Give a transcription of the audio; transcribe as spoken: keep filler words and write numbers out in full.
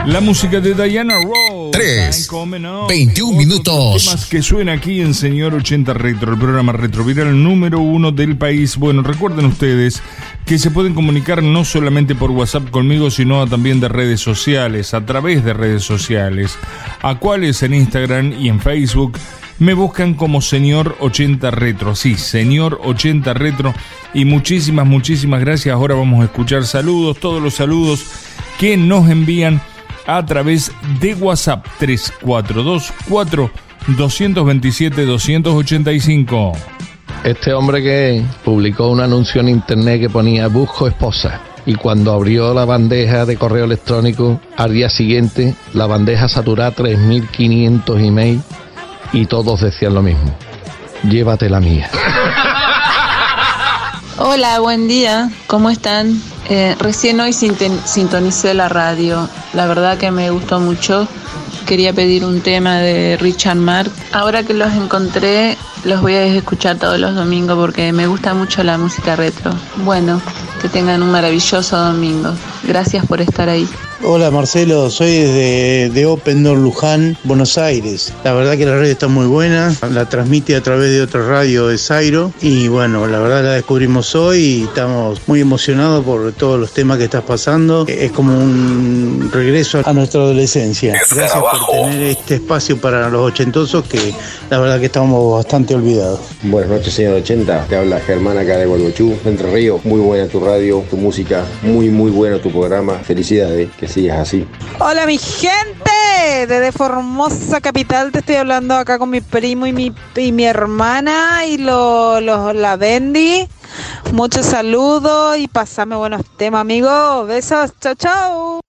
La música de Diana Ross. tres, veintiún minutos. Temas que suena aquí en Señor ochenta Retro, el programa retroviral número uno del país. Bueno, recuerden ustedes que se pueden comunicar no solamente por WhatsApp conmigo, sino también de redes sociales, a través de redes sociales, a cuales en Instagram y en Facebook me buscan como Señor ochenta Retro. Sí, Señor ochenta Retro. Y muchísimas, muchísimas gracias. Ahora vamos a escuchar saludos, todos los saludos que nos envían a través de WhatsApp tres cuatro dos cuatro, dos dos siete, dos ocho cinco. Este hombre que publicó un anuncio en internet que ponía busco esposa, y cuando abrió la bandeja de correo electrónico al día siguiente la bandeja saturaba tres mil quinientos emails y todos decían lo mismo: llévate la mía. Hola, buen día, ¿cómo están? Eh, recién hoy sinten- sintonicé la radio, la verdad que me gustó mucho. Quería pedir un tema de Richard Marx. Ahora que los encontré, los voy a escuchar todos los domingos porque me gusta mucho la música retro. Bueno, que tengan un maravilloso domingo. Gracias por estar ahí. Hola Marcelo, soy desde de Open Door Luján, Buenos Aires. La verdad que la radio está muy buena, la transmite a través de otra radio de Zairo y bueno, la verdad la descubrimos hoy y estamos muy emocionados por todos los temas que estás pasando. Es como un regreso a nuestra adolescencia. Gracias por tener este espacio para los ochentosos que la verdad que estamos bastante olvidados. Buenas noches, señor ochenta, te habla Germán acá de Gualeguaychú, Entre Ríos. Muy buena tu radio, tu música, muy muy bueno tu programa. Felicidades, que sigas así. Hola mi gente, desde Formosa Capital te estoy hablando acá con mi primo y mi, y mi hermana y lo, lo, la Bendy. Muchos saludos y pasame buenos temas, amigos. Besos, chao, chao.